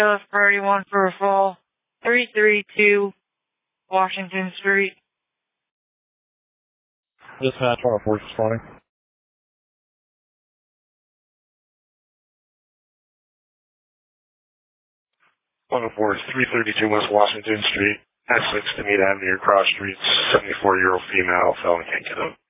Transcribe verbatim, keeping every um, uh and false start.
Dallas Priority one for a fall. three thirty-two Washington Street. Dispatch one oh four responding. one oh four is three thirty-two West Washington Street. At six to meet Avenue, cross streets. seventy-four-year-old female, felon can't get up.